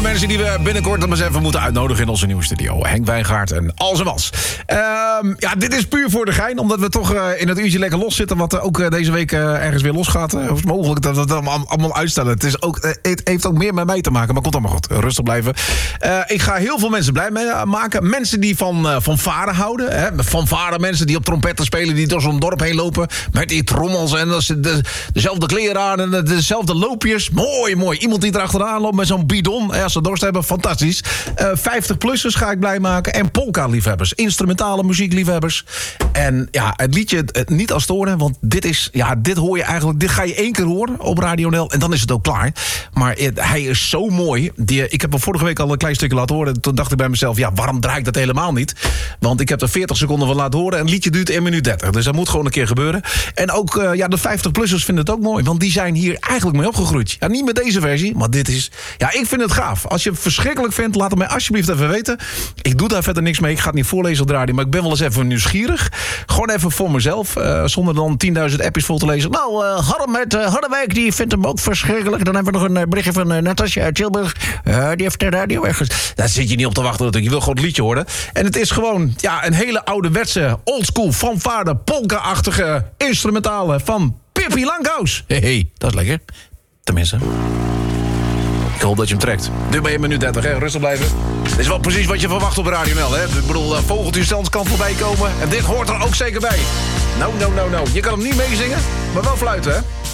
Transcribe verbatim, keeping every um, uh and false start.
mensen die we binnenkort dan eens even moeten uitnodigen in onze nieuwe studio. Henk Wijngaard en Al zijn was. Um, ja, dit is puur voor de gein, omdat we toch uh, in het uurtje lekker los zitten. Wat uh, ook uh, deze week uh, ergens weer losgaat. Uh, of is het mogelijk dat we het allemaal, allemaal uitstellen? Het, is ook, uh, het heeft ook meer met mij te maken, maar komt allemaal goed. Rustig blijven. Uh, ik ga heel veel mensen blij mee maken. Mensen die van, uh, van varen houden. Hè? Van varen, mensen die op trompetten spelen, die door zo'n dorp heen lopen. Met die trommels en de, de, dezelfde kleren aan en de, dezelfde loopjes. Mooi, mooi. Iemand die erachteraan loopt met zo'n bidon. Als ze dorst hebben, fantastisch. Uh, vijftig-plussers ga ik blij maken. En polka-liefhebbers. Instrumentale muziekliefhebbers. En ja, het liedje het niet als storen. Want dit is, ja, dit hoor je eigenlijk. Dit ga je één keer horen op Radio N L. En dan is het ook klaar. Maar het, hij is zo mooi. Die, ik heb hem vorige week al een klein stukje laten horen. Toen dacht ik bij mezelf, ja, waarom draai ik dat helemaal niet? Want ik heb er veertig seconden van laten horen. En het liedje duurt één minuut dertig. Dus dat moet gewoon een keer gebeuren. En ook uh, ja, de vijftig-plussers vinden het ook mooi. Want die zijn hier eigenlijk mee opgegroeid. Ja, niet met deze versie, maar dit is... Ja, ik vind het gaaf. Als je het verschrikkelijk vindt, laat het mij alsjeblieft even weten. Ik doe daar verder niks mee. Ik ga het niet voorlezen op de radio, maar ik ben wel eens even nieuwsgierig. Gewoon even voor mezelf. Uh, zonder dan tienduizend appjes vol te lezen. Nou, uh, Harm uit uh, Harderwijk, die vindt hem ook verschrikkelijk. Dan hebben we nog een uh, berichtje van uh, Natasja uit Tilburg. Uh, die heeft de radio ergens. Daar zit je niet op te wachten natuurlijk. Je wil gewoon het liedje horen. En het is gewoon ja, een hele ouderwetse, oldschool, fanfare, polka-achtige instrumentale van Pippi Langkous. Hé, hey, hey, dat is lekker. Tenminste. Ik hoop dat je hem trekt. Nu ben je minuut dertig, hè? Rustig blijven. Dit is wel precies wat je verwacht op Radio N L, hè? Ik bedoel, uh, vogeltjesdans kan voorbij komen. En dit hoort er ook zeker bij. Nou, nou, nou, nou. Je kan hem niet meezingen, maar wel fluiten, hè?